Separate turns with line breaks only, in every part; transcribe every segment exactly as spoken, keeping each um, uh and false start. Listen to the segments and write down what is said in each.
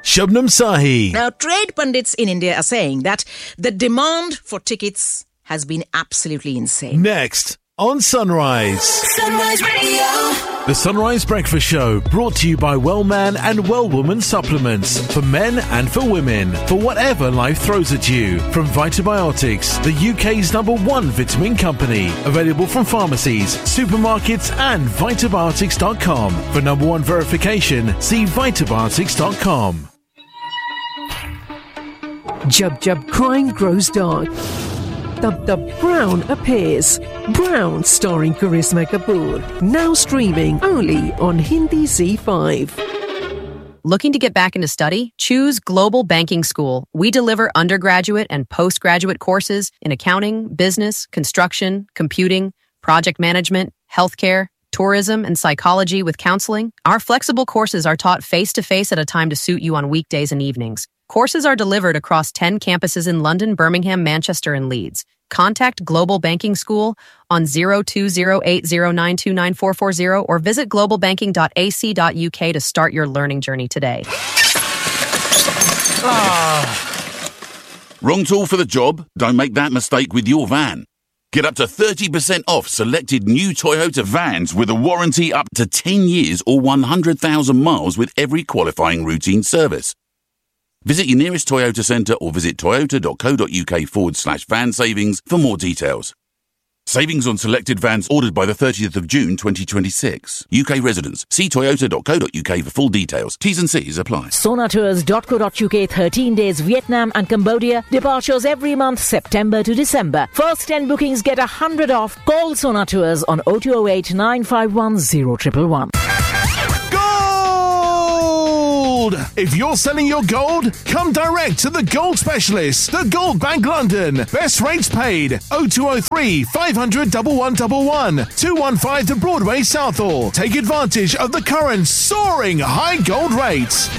Shabnam Sahi.
Now, trade pundits in India are saying that the demand for tickets has been absolutely insane.
Next on Sunrise.
Sunrise Radio.
The Sunrise Breakfast Show, brought to you by Wellman and Wellwoman supplements for men and for women, for whatever life throws at you. From Vitabiotics, the U K's number one vitamin company. Available from pharmacies, supermarkets and vitabiotics dot com. For number one verification, see vitabiotics dot com.
Jub Jub crime grows dark. Dub Dub Brown appears. Brown, starring Karisma Kapoor. Now streaming only on Hindi Z five.
Looking to get back into study? Choose Global Banking School. We deliver undergraduate and postgraduate courses in accounting, business, construction, computing, project management, healthcare, tourism, and psychology with counseling. Our flexible courses are taught face-to-face at a time to suit you on weekdays and evenings. Courses are delivered across ten campuses in London, Birmingham, Manchester, and Leeds. Contact Global Banking School on zero two zero eight zero nine two nine four four zero or visit global banking dot a c dot u k to start your learning journey today.
Ah. Wrong tool for the job? Don't make that mistake with your van. Get up to thirty percent off selected new Toyota vans with a warranty up to ten years or one hundred thousand miles with every qualifying routine service. Visit your nearest Toyota centre or visit toyota.co.uk forward slash van savings for more details. Savings on selected vans ordered by the thirtieth of June twenty twenty-six. U K residents, see toyota dot co dot u k for full details. T's and C's apply.
sonatours dot co dot u k thirteen days Vietnam and Cambodia. Departures every month September to December. First ten bookings get one hundred off. Call Sona Tours on oh two oh eight nine five one oh one one one.
If you're selling your gold, come direct to the Gold Specialist, the Gold Bank London. Best rates paid. oh two oh three five hundred one one one one. two one five to Broadway Southall. Take advantage of the current soaring high gold rates.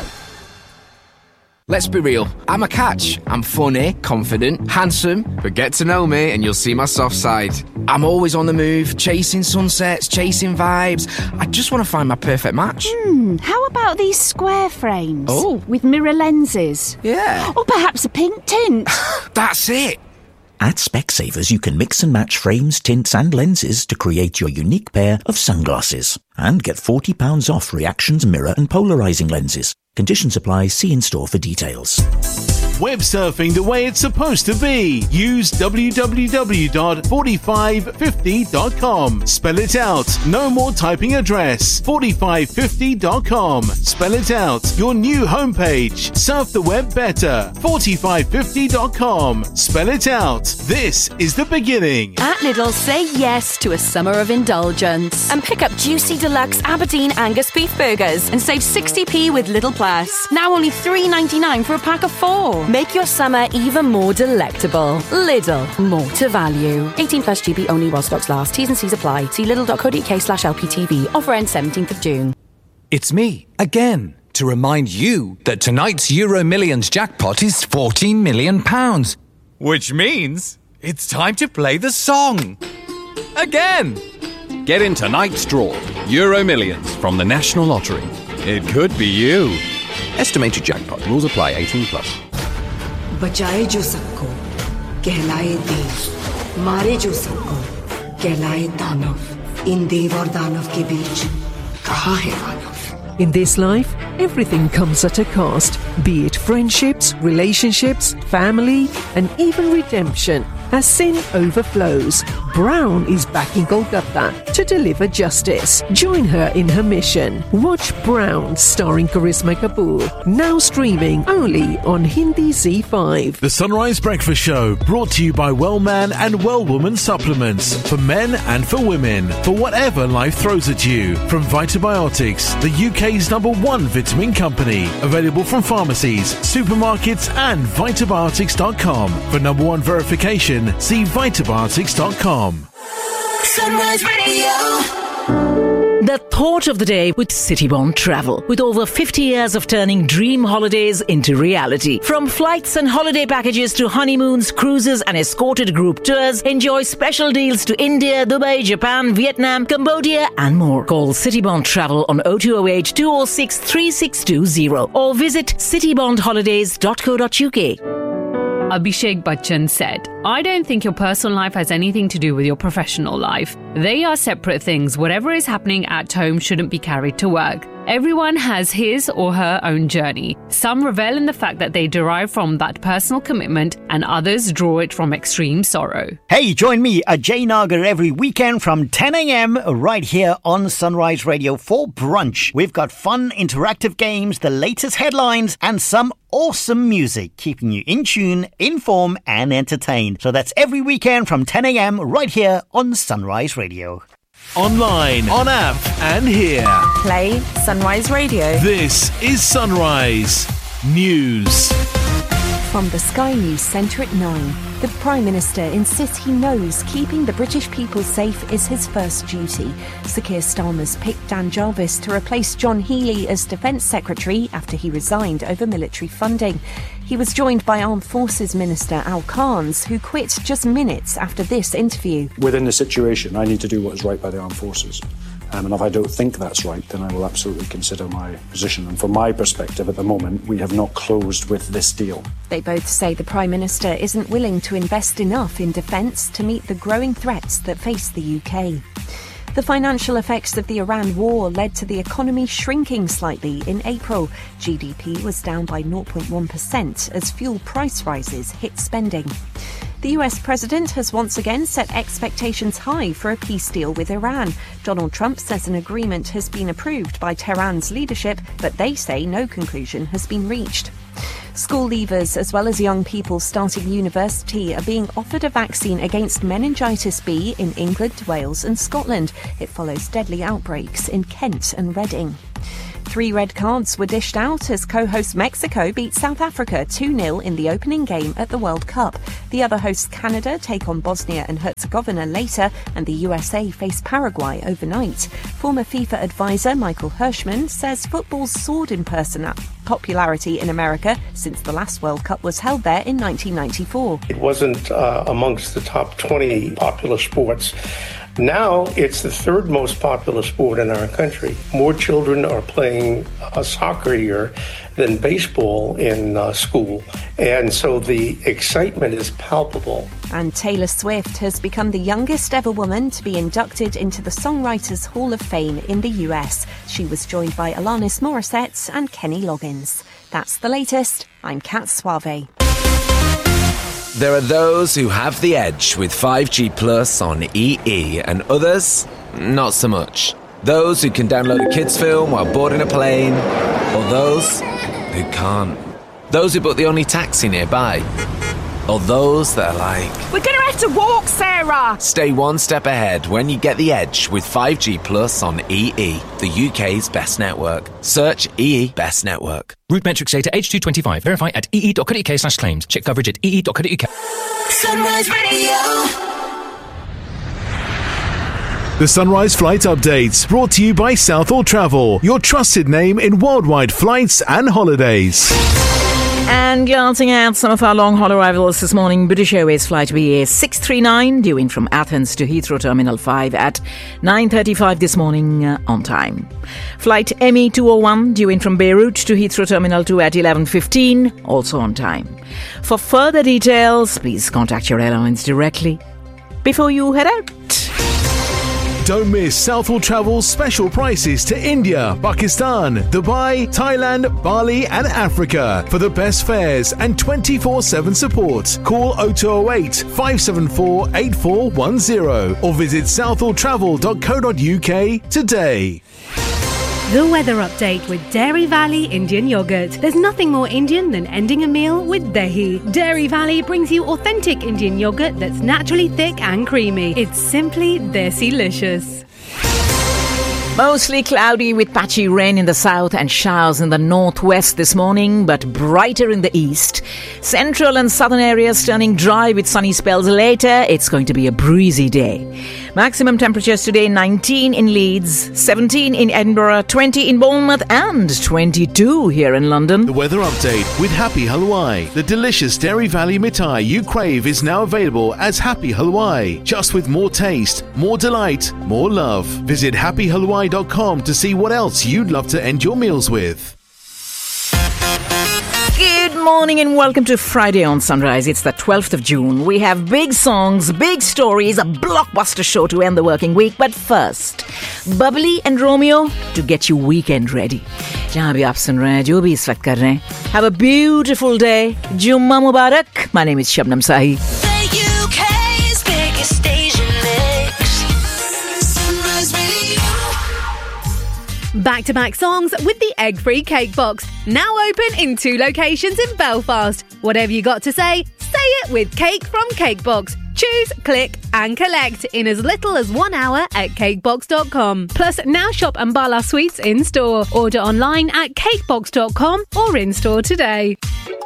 Let's be real, I'm a catch. I'm funny, confident, handsome, but get to know me and you'll see my soft side. I'm always on the move, chasing sunsets, chasing vibes. I just want to find my perfect match.
Hmm, how about these square frames?
Oh.
With mirror lenses?
Yeah.
Or perhaps a pink tint?
That's it.
At Specsavers, you can mix and match frames, tints and lenses to create your unique pair of sunglasses. And get forty pounds off Reactions mirror and polarising lenses. Conditions apply. See in-store for details.
Web surfing the way it's supposed to be. Use w w w dot forty-five fifty dot com. Spell it out. No more typing address. forty-five fifty dot com. Spell it out. Your new homepage. Surf the web better. forty-five fifty dot com. Spell it out. This is the beginning.
At Lidl, say yes to a summer of indulgence and pick up juicy deluxe Aberdeen Angus beef burgers and save sixty p with Lidl Plus. Now only three ninety-nine for a pack of four. Make your summer even more delectable. Lidl, more to value. eighteen plus G B only while stocks last. T's and C's apply. See lidl dot co dot u k slash L P T V. Offer ends seventeenth of June.
It's me, again, to remind you that tonight's Euro Millions jackpot is fourteen million pounds. Which means it's time to play the song. Again! Get in tonight's draw. Euro Millions from the National Lottery. It could be you. Estimated jackpot. Rules apply. eighteen plus.
बचाए जो सबको कहलाए देव मारे जो सबको कहलाए दानव इन देव और दानव के बीच कहाँ है मानव.
In this life, everything comes at a cost, be it friendships, relationships, family, and even redemption. As sin overflows, Brown is back in Kolkata to deliver justice. Join her in her mission. Watch Brown, starring Karisma Kapoor. Now streaming only on Hindi Z five.
The Sunrise Breakfast Show, brought to you by Wellman and Wellwoman supplements for men and for women, for whatever life throws at you. From Vitabiotics, the U K's number one vitamin company. Available from pharmacies, supermarkets and vitabiotics dot com. For number one verification, see vitabiotics dot com.
Sunrise Radio.
The The thought of the day with Citybond Travel. With over fifty years of turning dream holidays into reality. From flights and holiday packages to honeymoons, cruises and escorted group tours, enjoy special deals to India, Dubai, Japan, Vietnam, Cambodia and more. Call Citybond Travel on oh two oh eight, two oh six, three six two oh or visit citybond holidays dot co dot uk.
Abhishek Bachchan said, I don't think your personal life has anything to do with your professional life. They are separate things. Whatever is happening at home shouldn't be carried to work. Everyone has his or her own journey. Some revel in the fact that they derive from that personal commitment and others draw it from extreme sorrow.
Hey, join me, Ajay Nagar, every weekend from ten a.m. right here on Sunrise Radio for brunch. We've got fun, interactive games, the latest headlines and some awesome music, keeping you in tune, informed and entertained. So that's every weekend from ten a.m. right here on Sunrise Radio.
Online, on app and here.
Play Sunrise Radio.
This is Sunrise News.
From the Sky News Centre at nine, the Prime Minister insists he knows keeping the British people safe is his first duty. Sir Keir Starmer's picked Dan Jarvis to replace John Healey as Defence Secretary after he resigned over military funding. He was joined by Armed Forces Minister Al Carnes, who quit just minutes after this interview.
Within the situation, I need to do what is right by the Armed Forces. Um, and if I don't think that's right, then I will absolutely consider my position. And from my perspective at the moment, we have not closed with this deal.
They both say the Prime Minister isn't willing to invest enough in defence to meet the growing threats that face the U K. The financial effects of the Iran war led to the economy shrinking slightly in April. G D P was down by zero point one percent as fuel price rises hit spending. The U S president has once again set expectations high for a peace deal with Iran. Donald Trump says an agreement has been approved by Tehran's leadership, but they say no conclusion has been reached. School leavers, as well as young people starting university, are being offered a vaccine against meningitis B in England, Wales and Scotland. It follows deadly outbreaks in Kent and Reading. Three red cards were dished out as co-host Mexico beat South Africa two nil in the opening game at the World Cup. The other hosts Canada take on Bosnia and Herzegovina later, and the U S A face Paraguay overnight. Former FIFA advisor Michael Hirschman says football's soared in person popularity in America since the last World Cup was held there in nineteen ninety-four.
It wasn't uh, amongst the top twenty popular sports. Now it's the third most popular sport in our country. More children are playing uh, soccer here than baseball in uh, school. And so the excitement is palpable.
And Taylor Swift has become the youngest ever woman to be inducted into the Songwriters Hall of Fame in the U S. She was joined by Alanis Morissette and Kenny Loggins. That's the latest. I'm Kat Suave.
There are those who have the edge with five G Plus on E E and others, not so much. Those who can download a kids' film while boarding a plane, or those who can't. Those who book the only taxi nearby, or those that are like,
we're going to have to walk, Sarah!
Stay one step ahead when you get the edge with five G Plus on E E, the U K's best network. Search E E Best Network.
Root metrics data H two twenty-five. Verify at ee.co.uk slash claims. Check coverage at ee.co.uk.
Sunrise Radio.
The Sunrise Flight Updates, brought to you by Southall Travel, your trusted name in worldwide flights and holidays.
And glancing at some of our long-haul arrivals this morning, British Airways flight B A six three nine due in from Athens to Heathrow Terminal five at nine thirty-five this morning uh, on time. Flight M E two oh one due in from Beirut to Heathrow Terminal two at eleven fifteen, also on time. For further details, please contact your airlines directly before you head out.
Don't miss Southall Travel's special prices to India, Pakistan, Dubai, Thailand, Bali and Africa. For the best fares and twenty-four seven support, call oh two oh eight, five seven four, eight four one oh or visit southall travel dot co dot uk today.
The weather update with Dairy Valley Indian Yogurt. There's nothing more Indian than ending a meal with dahi. Dairy Valley brings you authentic Indian yogurt that's naturally thick and creamy. It's simply desi-licious.
Mostly cloudy with patchy rain in the south and showers in the northwest this morning, but brighter in the east. Central and southern areas turning dry with sunny spells later. It's going to be a breezy day. Maximum temperatures today nineteen in Leeds, seventeen in Edinburgh, twenty in Bournemouth and twenty-two here in London.
The weather update with Happy Halwai. The delicious Dairy Valley mithai you crave is now available as Happy Halwai. Just with more taste, more delight, more love. Visit happy halwai dot com to see what else you'd love to end your meals with.
Good morning and welcome to Friday on Sunrise. It's the twelfth of June. We have big songs, big stories, a blockbuster show to end the working week. But first, Bubbly and Romeo to get you weekend ready. जहाँ भी आप सुन रहे हैं, जो भी इस वक्त कर रहे हैं, have a beautiful day. Jumma Mubarak. My name is Shabnam Sahi.
The U K's biggest station mix. Sunrise Radio.
Back-to-back songs with the egg-free cake box. Now open in two locations in Belfast. Whatever you got to say, say it with Cake from Cakebox. Choose, click and collect in as little as one hour at cakebox dot com. Plus, now shop Ambala Sweets in-store. Order online at cakebox dot com or in-store today.